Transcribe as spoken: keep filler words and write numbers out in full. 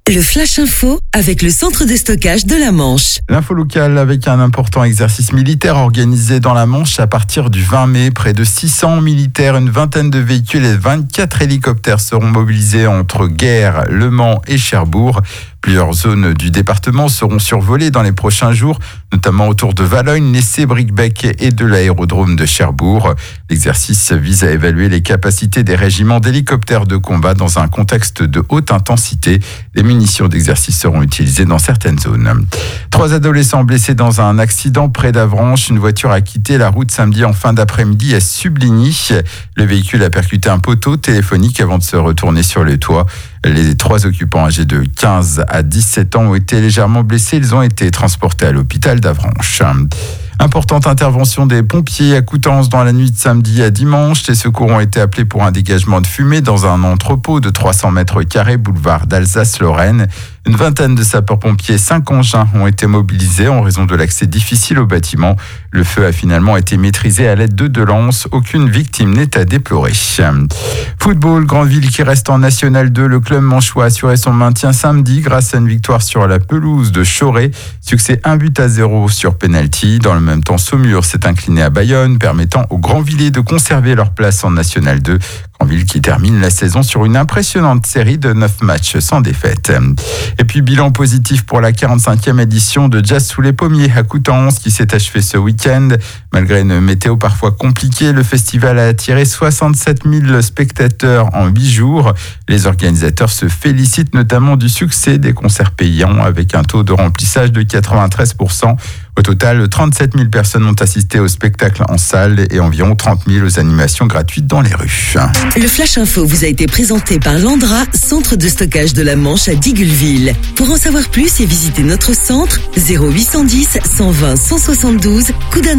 Le Flash Info avec le centre de stockage de la Manche. L'info locale avec un important exercice militaire organisé dans la Manche à partir du vingt mai. Près de six cents militaires, une vingtaine de véhicules et vingt-quatre hélicoptères seront mobilisés entre Guer, Le Mans et Cherbourg. Plusieurs zones du département seront survolées dans les prochains jours, notamment autour de Valognes, Nessé, Bricbec et de l'aérodrome de Cherbourg. L'exercice vise à évaluer les capacités des régiments d'hélicoptères de combat dans un contexte de haute intensité. Les munitions d'exercice seront utilisées dans certaines zones. Trois adolescents blessés dans un accident près d'Avranches. Une voiture a quitté la route samedi en fin d'après-midi à Subligny. Le véhicule a percuté un poteau téléphonique avant de se retourner sur le toit. Les trois occupants âgés de quinze à dix-sept ans ont été légèrement blessés. Ils ont été transportés à l'hôpital d'Avranches. Importante intervention des pompiers à Coutances dans la nuit de samedi à dimanche. Les secours ont été appelés pour un dégagement de fumée dans un entrepôt de trois cents mètres carrés, boulevard d'Alsace-Lorraine. Une vingtaine de sapeurs-pompiers et cinq engins ont été mobilisés en raison de l'accès difficile au bâtiment. Le feu a finalement été maîtrisé à l'aide de deux lances. Aucune victime n'est à déplorer. Football, Grandville qui reste en National deux. Le club manchois a assuré son maintien samedi grâce à une victoire sur la pelouse de Choré. Succès un but à zéro sur penalty. Dans le même temps, Saumur s'est incliné à Bayonne, permettant aux Grandvillais de conserver leur place en National deux. Grandville qui termine la saison sur une impressionnante série de neuf matchs sans défaite. Et puis bilan positif pour la quarante-cinquième édition de Jazz sous les pommiers à Coutances qui s'est achevée ce week-end. Malgré une météo parfois compliquée, le festival a attiré soixante-sept mille spectateurs en huit jours. Les organisateurs se félicitent notamment du succès des concerts payants avec un taux de remplissage de quatre-vingt-treize pour cent. Au total, trente-sept mille personnes ont assisté au spectacle en salle et environ trente mille aux animations gratuites dans les rues. Le Flash Info vous a été présenté par Landra, centre de stockage de la Manche à Digulleville. Pour en savoir plus et visiter notre centre, zéro huit cent dix, cent vingt, cent soixante-douze, Coudances.